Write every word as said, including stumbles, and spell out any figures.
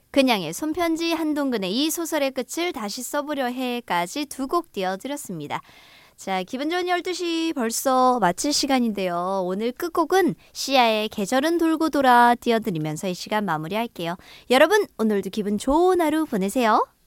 그냥의 손편지, 한동근의 이 소설의 끝을 다시 써보려 해까지 두 곡 띄워드렸습니다. 자, 기분 좋은 열두 시 벌써 마칠 시간인데요. 오늘 끝곡은 시아의 계절은 돌고 돌아 띄워드리면서 이 시간 마무리할게요. 여러분, 오늘도 기분 좋은 하루 보내세요.